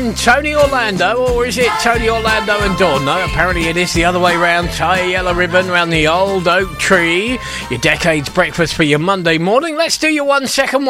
and Tony Orlando, or is it Tony Orlando and Dawn? No, apparently it is the other way round. Tie a yellow ribbon round the old oak tree. Your Decades breakfast for your Monday morning. Let's do your 1 second